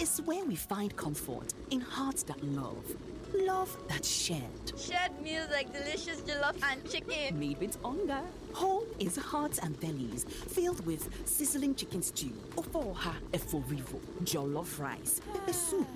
is where we find comfort in hearts that love. Love that's shared. Shared meals like delicious jollof and chicken. Made with hunger. Home is hearts and bellies filled with sizzling chicken stew, ofoha eforivo, jollof rice, pepper soup,